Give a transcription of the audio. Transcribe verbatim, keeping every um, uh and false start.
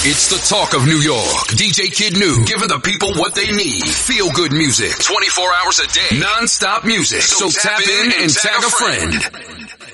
It's the talk of New York. D J Kid New, giving the people what they need. Feel good music. twenty-four hours a day. Non-stop music. So, so tap in and tag a friend.